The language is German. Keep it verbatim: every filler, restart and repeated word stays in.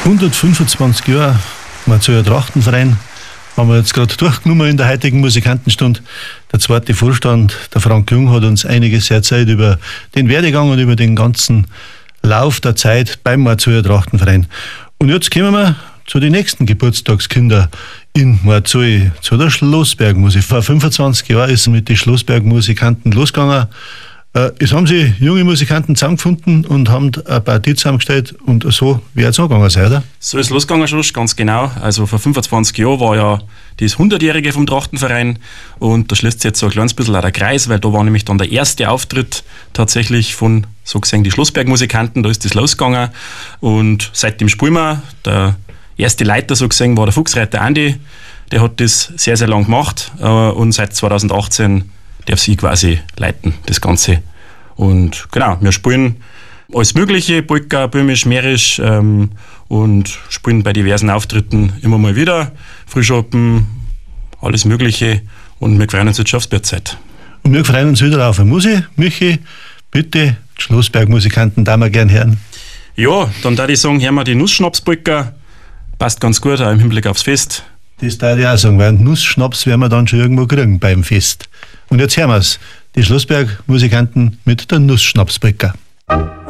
hundertfünfundzwanzig Jahre Marzeller Trachtenverein haben wir jetzt gerade durchgenommen in der heutigen Musikantenstunde. Der zweite Vorstand, der Frank Jung, hat uns einiges erzählt über den Werdegang und über den ganzen Lauf der Zeit beim Marzeller Trachtenverein. Und jetzt kommen wir zu den nächsten Geburtstagskindern in Marzell, zu der Schlossbergmusik. Vor fünfundzwanzig Jahren ist es mit den Schlossbergmusikanten losgegangen. Es haben sich junge Musikanten zusammengefunden und haben eine Partie zusammengestellt und so wird es angegangen sein, oder? So ist es losgegangen schon, ganz genau. Also vor fünfundzwanzig Jahren war ja das hundertjährige vom Trachtenverein und da schließt sich jetzt so ein kleines bisschen auch der Kreis, weil da war nämlich dann der erste Auftritt tatsächlich von, so gesehen, die Schlossbergmusikanten, da ist das losgegangen und seitdem spielen wir. Der erste Leiter, so gesehen, war der Fuchsreiter Andi, der hat das sehr, sehr lang gemacht und seit zweitausendachtzehn darf sie quasi leiten, das Ganze. Und genau, wir spielen alles Mögliche, Polka, Böhmisch, Mährisch ähm, und spielen bei diversen Auftritten immer mal wieder. Frühschoppen, alles Mögliche und wir freuen uns jetzt schon aufs Bierzeit. Und wir freuen uns wieder auf eine Musik. Michi, bitte, die Schlossbergmusikanten, da wir gern hören. Ja, dann da ich sagen, hören wir die Nussschnaps-Polka. Passt ganz gut, auch im Hinblick aufs Fest. Das darf ich auch sagen, weil einen Nussschnaps werden wir dann schon irgendwo kriegen beim Fest. Und jetzt hören wir es, die Schlossbergmusikanten mit der Nussschnapsbrücke.